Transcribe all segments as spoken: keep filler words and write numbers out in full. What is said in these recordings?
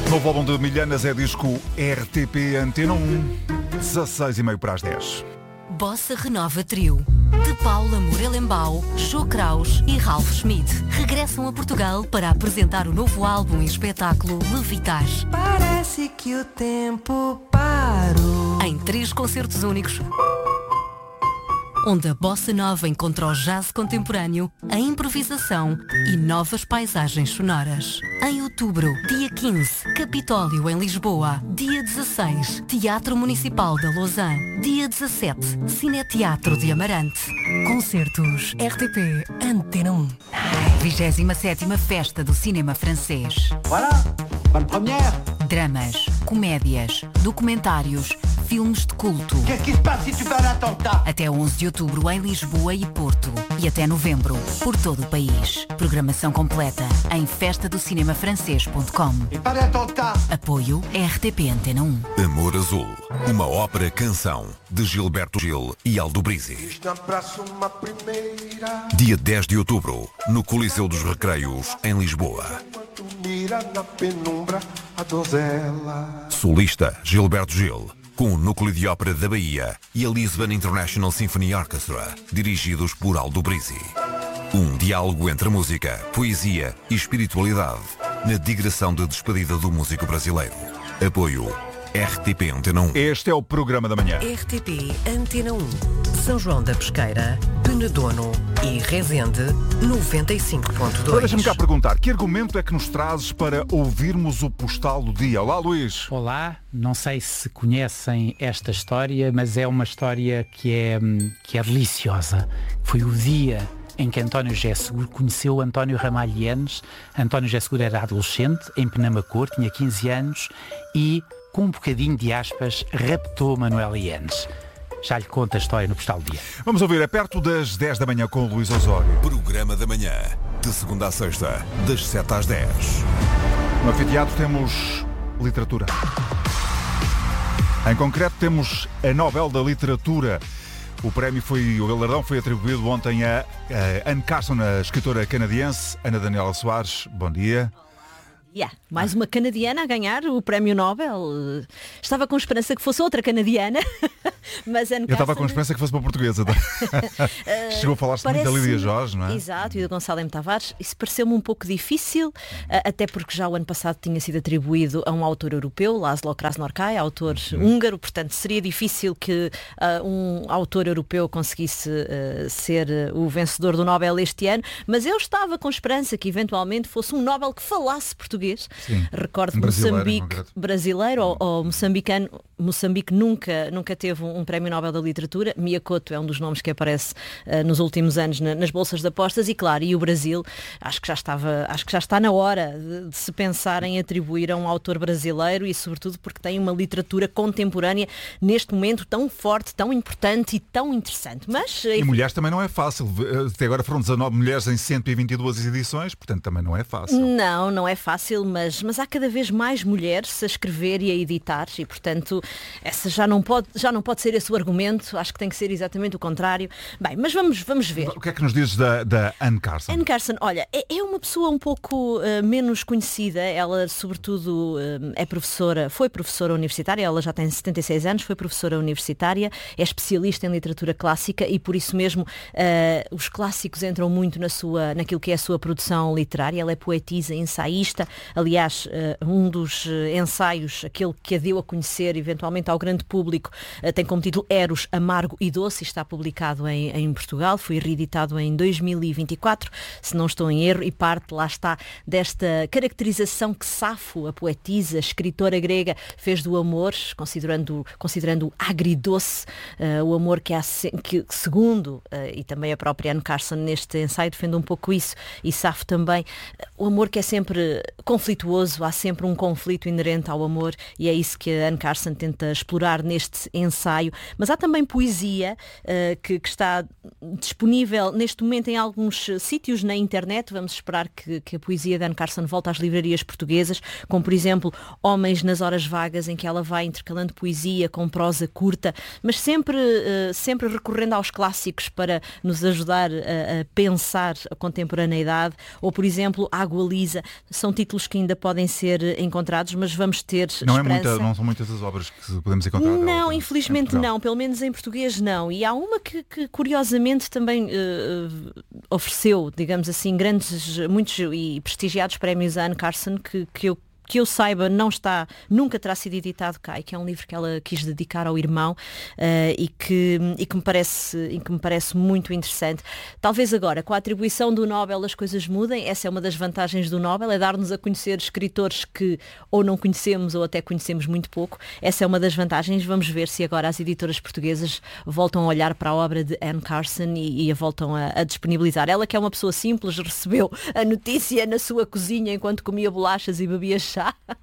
Novo álbum de Milhanas é disco R T P Antena um, dezasseis e meio para as dez. Bossa Renova Trio, de Paula Morelembau, Jô Kraus e Ralph Schmidt, regressam a Portugal para apresentar o novo álbum e espetáculo Levitar. Parece que o tempo parou. Em três concertos únicos, onde a bossa nova encontra o jazz contemporâneo, a improvisação e novas paisagens sonoras. Em outubro, dia quinze, Capitólio em Lisboa. Dia dezasseis, Teatro Municipal da Lausanne. Dia dezassete, Cineteatro de Amarante. Concertos R T P Antena um. vigésima sétima Festa do Cinema Francês. Voilà, bonne première. Dramas, comédias, documentários, filmes de culto. Qu'est-ce qui se passe si tu fais un attentat? Até onze de outubro em Lisboa e Porto. E até novembro, por todo o país. Programação completa em festa do cinema francês ponto com. E pas d'attentat. Apoio R T P Antena um. Amor Azul, uma ópera-canção de Gilberto Gil e Aldo Brizzi. Dia dez de outubro, no Coliseu dos Recreios, em Lisboa. Solista Gilberto Gil, com o Núcleo de Ópera da Bahia e a Lisbon International Symphony Orchestra, dirigidos por Aldo Brizzi. Um diálogo entre música, poesia e espiritualidade, na digressão de despedida do músico brasileiro. Apoio R T P Antena um. Este é o programa da manhã. R T P Antena um. São João da Pesqueira, Penedono e Resende noventa e cinco ponto dois. Agora deixa-me cá perguntar, que argumento é que nos trazes para ouvirmos o postal do dia? Olá, Luís. Olá, não sei se conhecem esta história, mas é uma história que é, que é deliciosa. Foi o dia em que António José Seguro conheceu António Ramalho Yanes. António José Seguro era adolescente, em Penamacor, tinha quinze anos e, com um bocadinho de aspas, raptou Manuel Yanes. Já lhe conto a história no postal do dia. Vamos ouvir, é perto das dez da manhã com o Luís Osório. Programa da manhã, de segunda a sexta, das sete às dez. No anfiteatro temos literatura. Em concreto temos a Nobel da Literatura. O prémio foi, o galardão foi atribuído ontem a, a Anne Carson, a escritora canadiense. Ana Daniela Soares, bom dia. Yeah. Mais uma canadiana a ganhar o prémio Nobel. Estava com esperança que fosse outra canadiana, mas Anne Eu estava Carson... com esperança que fosse uma portuguesa. Chegou a falar-se muito da Lídia Jorge, não é? Exato, e do Gonçalo M. Tavares. Isso pareceu-me um pouco difícil, até porque já o ano passado tinha sido atribuído a um autor europeu, Laszlo Krasznahorkai, autor uhum. húngaro, portanto seria difícil que uh, um autor europeu conseguisse uh, ser uh, o vencedor do Nobel este ano, mas eu estava com esperança que eventualmente fosse um Nobel que falasse português. Sim. Recordo Um brasileiro, Moçambique não é? brasileiro ou, ou moçambicano. Moçambique nunca, nunca teve um, um prémio Nobel da Literatura. Miyakoto é um dos nomes que aparece uh, nos últimos anos na, nas bolsas de apostas e claro, e o Brasil, acho que já estava, acho que já está na hora de, de se pensar em atribuir a um autor brasileiro e sobretudo porque tem uma literatura contemporânea neste momento tão forte, tão importante e tão interessante. Mas E mulheres também não é fácil. Até agora foram dezanove mulheres em cento e vinte e duas edições, portanto também não é fácil. Não, não é fácil, mas, mas há cada vez mais mulheres a escrever e a editar e, portanto, essa já não pode, já não pode ser esse o argumento, acho que tem que ser exatamente o contrário. Bem, mas vamos, vamos ver. O que é que nos dizes da, da Anne Carson? Anne Carson, olha, é, é uma pessoa um pouco uh, menos conhecida, ela sobretudo uh, é professora, foi professora universitária, ela já tem setenta e seis anos, foi professora universitária, é especialista em literatura clássica e por isso mesmo uh, os clássicos entram muito na sua, naquilo que é a sua produção literária, ela é poetisa, ensaísta, aliás, uh, um dos uh, ensaios, aquele que a deu a conhecer eventualmente ao grande público, uh, tem como título Eros, Amargo e Doce e está publicado em, em Portugal, foi reeditado em dois mil e vinte e quatro, se não estou em erro, e parte, lá está, desta caracterização que Safo, a poetisa, a escritora grega, fez do amor, considerando, considerando agridoce, uh, o amor que, há, que segundo, uh, e também a própria Anne Carson neste ensaio defende um pouco isso, e Safo também, uh, o amor que é sempre conflituoso, há sempre um conflito inerente ao amor e é isso que a Anne Carson tenta explorar neste ensaio. Mas há também poesia uh, que, que está disponível neste momento em alguns sítios na internet. Vamos esperar que, que a poesia da Anne Carson volte às livrarias portuguesas, como por exemplo Homens nas Horas Vagas, em que ela vai intercalando poesia com prosa curta, mas sempre, uh, sempre recorrendo aos clássicos para nos ajudar a, a pensar a contemporaneidade, ou por exemplo Água Lisa, são títulos títulos que ainda podem ser encontrados, mas vamos ter não esperança. É muita, não são muitas as obras que podemos encontrar. Não, dela, infelizmente não, pelo menos em português não. E há uma que, que curiosamente também uh, ofereceu, digamos assim, grandes, muitos e prestigiados prémios a Anne Carson, que, que eu que eu saiba, não está, nunca terá sido editado cá, e que é um livro que ela quis dedicar ao irmão uh, e, que, e, que me parece, e que me parece muito interessante. Talvez agora, com a atribuição do Nobel, as coisas mudem. Essa é uma das vantagens do Nobel, é dar-nos a conhecer escritores que ou não conhecemos ou até conhecemos muito pouco. Essa é uma das vantagens. Vamos ver se agora as editoras portuguesas voltam a olhar para a obra de Anne Carson e, e a voltam a, a disponibilizar. Ela, que é uma pessoa simples, recebeu a notícia na sua cozinha enquanto comia bolachas e bebia chá.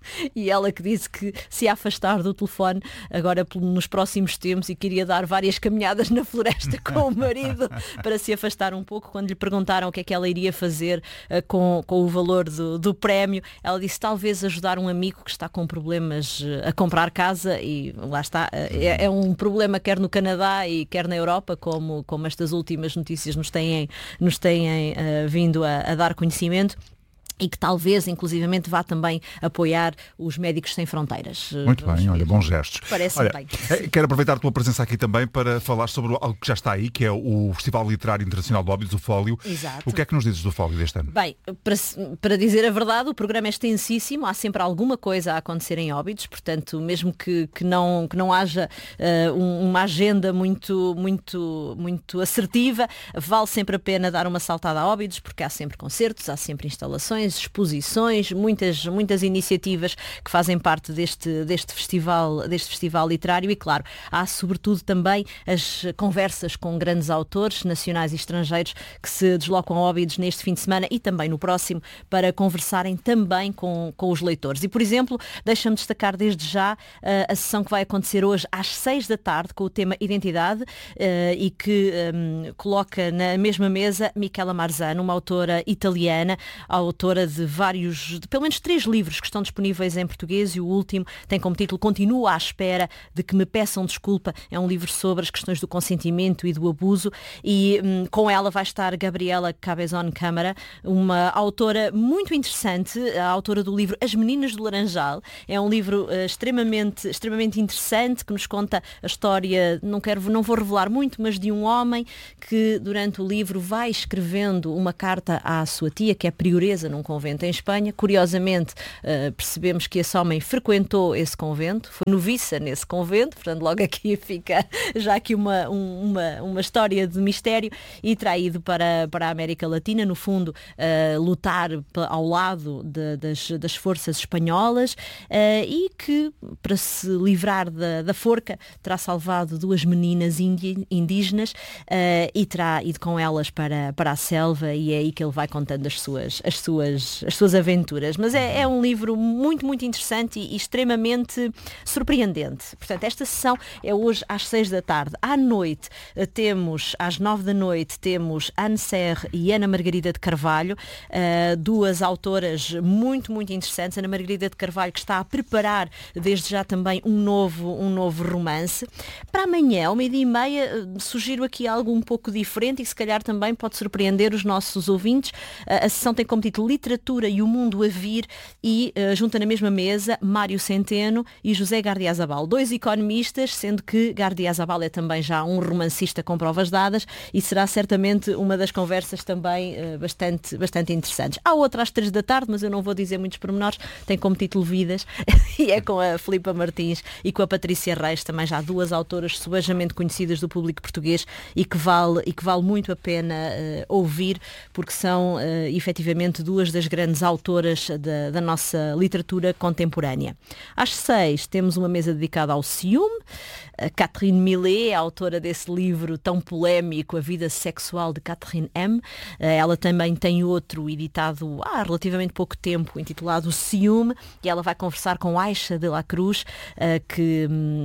E ela que disse que se ia afastar do telefone agora nos próximos tempos e queria dar várias caminhadas na floresta com o marido para se afastar um pouco. Quando lhe perguntaram o que é que ela iria fazer uh, com, com o valor do, do prémio, ela disse talvez ajudar um amigo que está com problemas uh, a comprar casa, e lá está, uh, é, é um problema quer no Canadá e quer na Europa, como, como estas últimas notícias nos têm, nos têm uh, vindo a, a dar conhecimento. E que talvez, inclusivamente, vá também apoiar os Médicos Sem Fronteiras. Muito Vamos bem, ver. Olha, bons gestos. Parece olha, bem. Quero aproveitar a tua presença aqui também para falar sobre algo que já está aí, que é o Festival Literário Internacional de Óbidos, o Fólio. Exato. O que é que nos dizes do Fólio deste ano? Bem, para, para dizer a verdade, o programa é extensíssimo, há sempre alguma coisa a acontecer em Óbidos, portanto, mesmo que, que, não, que não haja uh, um, uma agenda muito, muito, muito assertiva, vale sempre a pena dar uma saltada a Óbidos, porque há sempre concertos, há sempre instalações, exposições, muitas, muitas iniciativas que fazem parte deste, deste, festival, deste festival literário e, claro, há sobretudo também as conversas com grandes autores nacionais e estrangeiros que se deslocam a Óbidos neste fim de semana e também no próximo para conversarem também com, com os leitores. E, por exemplo, deixa-me destacar desde já uh, a sessão que vai acontecer hoje às seis da tarde com o tema Identidade uh, e que um, coloca na mesma mesa Michela Marzano, uma autora italiana, autora de vários, de pelo menos três livros que estão disponíveis em português, e o último tem como título Continuo à espera de que me peçam desculpa. É um livro sobre as questões do consentimento e do abuso, e hum, com ela vai estar Gabriela Cabezón Câmara, uma autora muito interessante, a autora do livro As Meninas do Laranjal. É um livro uh, extremamente, extremamente interessante, que nos conta a história, não quero, não vou revelar muito, mas de um homem que durante o livro vai escrevendo uma carta à sua tia, que é prioresa num convento em Espanha. Curiosamente, uh, percebemos que esse homem frequentou esse convento, foi noviça nesse convento, portanto logo aqui fica já aqui uma, um, uma, uma história de mistério, e terá ido para, para a América Latina, no fundo, uh, lutar ao lado de, das, das forças espanholas, uh, e que, para se livrar da, da forca, terá salvado duas meninas indi, indígenas uh, e terá ido com elas para, para a selva, e é aí que ele vai contando as suas, as suas, as suas aventuras. Mas é, é um livro muito, muito interessante e, e extremamente surpreendente. Portanto, esta sessão é hoje às seis da tarde. À noite temos, às nove da noite, temos Anne Serre e Ana Margarida de Carvalho, uh, duas autoras muito, muito interessantes. Ana Margarida de Carvalho, que está a preparar desde já também um novo, um novo romance. Para amanhã, ao meio-dia e meia, sugiro aqui algo um pouco diferente e que se calhar também pode surpreender os nossos ouvintes. Uh, a sessão tem como título Literatura e o Mundo a Vir, e uh, junta na mesma mesa Mário Centeno e José Gardiazabal, dois economistas, sendo que Gardiazabal é também já um romancista com provas dadas, e será certamente uma das conversas também uh, bastante, bastante interessantes. Há outra às três da tarde, mas eu não vou dizer muitos pormenores, tem como título Vidas e é com a Filipa Martins e com a Patrícia Reis, também já duas autoras subejamente conhecidas do público português e que vale, e que vale muito a pena uh, ouvir, porque são uh, efetivamente duas das grandes autoras da, da nossa literatura contemporânea. Às seis temos uma mesa dedicada ao ciúme. A Catherine Millet é a autora desse livro tão polémico, A Vida Sexual de Catherine M. Ela também tem outro editado há relativamente pouco tempo, intitulado O Ciúme, e ela vai conversar com Aisha de la Cruz, que...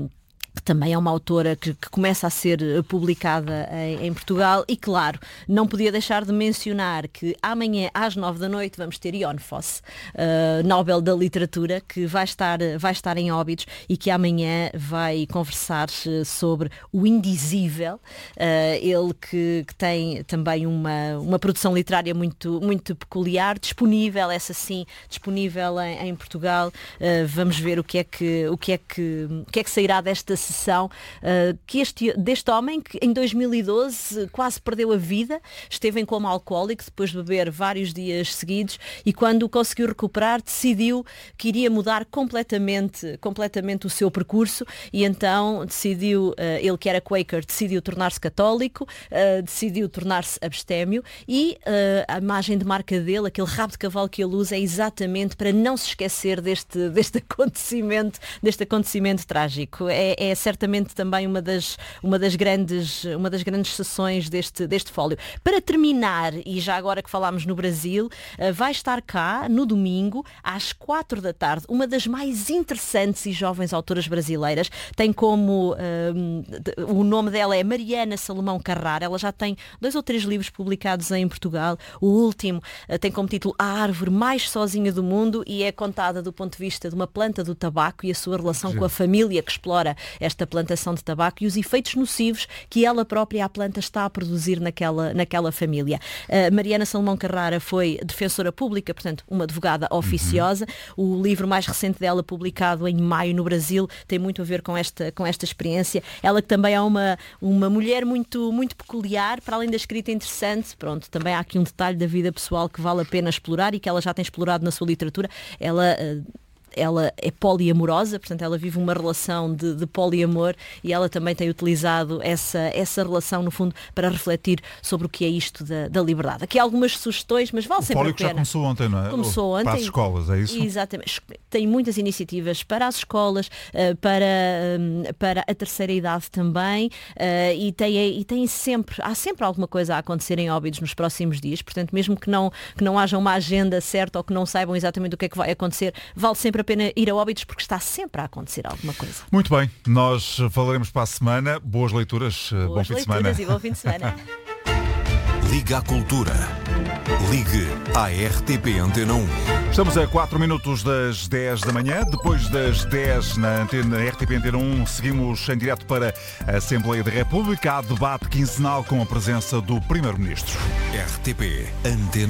que também é uma autora que, que começa a ser publicada em, em Portugal. E claro, não podia deixar de mencionar que amanhã às nove da noite vamos ter Ion Fosse, uh, Nobel da Literatura, que vai estar, vai estar em Óbidos e que amanhã vai conversar sobre o indizível. Uh, ele que, que tem também uma, uma produção literária muito, muito peculiar, disponível, essa sim, disponível em, em Portugal. Uh, vamos ver o que é que, o que é que, o que é que sairá desta sessão, uh, que este, deste homem que em dois mil e doze quase perdeu a vida, esteve em coma alcoólico depois de beber vários dias seguidos e quando conseguiu recuperar decidiu que iria mudar completamente, completamente o seu percurso e então decidiu, uh, ele que era Quaker, decidiu tornar-se católico, uh, decidiu tornar-se abstémio e uh, a imagem de marca dele, aquele rabo de cavalo que ele usa é exatamente para não se esquecer deste, deste acontecimento, deste acontecimento trágico. É, é certamente também uma das, uma das, grandes, uma das grandes sessões deste, deste fólio. Para terminar, e já agora que falámos no Brasil, vai estar cá no domingo, às quatro da tarde, uma das mais interessantes e jovens autoras brasileiras. Tem como, um, o nome dela é Mariana Salomão Carrara, ela já tem dois ou três livros publicados em Portugal. O último uh, tem como título A Árvore Mais Sozinha do Mundo e é contada do ponto de vista de uma planta do tabaco e a sua relação Sim. com a família que explora esta plantação de tabaco e os efeitos nocivos que ela própria, a planta, está a produzir naquela, naquela família. Uh, Mariana Salomão Carrara foi defensora pública, portanto, uma advogada oficiosa. Uhum. O livro mais recente dela, publicado em maio no Brasil, tem muito a ver com esta, com esta experiência. Ela que também é uma, uma mulher muito, muito peculiar, para além da escrita interessante, pronto, também há aqui um detalhe da vida pessoal que vale a pena explorar e que ela já tem explorado na sua literatura. Ela... Uh, ela é poliamorosa, portanto ela vive uma relação de, de poliamor e ela também tem utilizado essa, essa relação, no fundo, para refletir sobre o que é isto da, da liberdade. Aqui há algumas sugestões, mas vale o sempre a pena. Já começou ontem, não é? Começou ontem. Para as escolas, é isso? Exatamente. Tem muitas iniciativas para as escolas, para, para a terceira idade também, e tem, e tem sempre, há sempre alguma coisa a acontecer em Óbidos nos próximos dias, portanto, mesmo que não, que não haja uma agenda certa ou que não saibam exatamente o que é que vai acontecer, vale sempre a pena ir a Óbidos porque está sempre a acontecer alguma coisa. Muito bem, nós falaremos para a semana. Boas leituras, Boas bom fim de semana. Boas leituras e bom fim de semana. Liga à Cultura. Ligue à R T P Antena um. Estamos a quatro minutos das dez da manhã. Depois das dez na antena R T P Antena um, seguimos em direto para a Assembleia da República. Há debate quinzenal com a presença do Primeiro-Ministro. R T P Antena